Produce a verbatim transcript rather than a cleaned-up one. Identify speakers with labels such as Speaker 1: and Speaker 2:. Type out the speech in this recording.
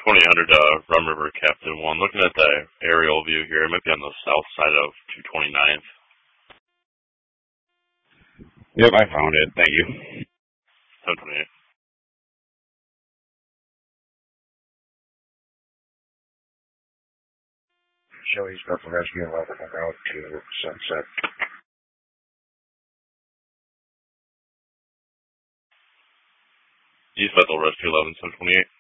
Speaker 1: twenty-eight hundred uh, Rum River Captain one. Looking at the aerial view here, it might be on the south side of two twenty-ninth.
Speaker 2: Yep, I found it. Thank you.
Speaker 1: seven twenty-eight.
Speaker 3: Joey's got the rescue eleven out to Sunset.
Speaker 1: East Bethel Rescue eleven, seven twenty-eight.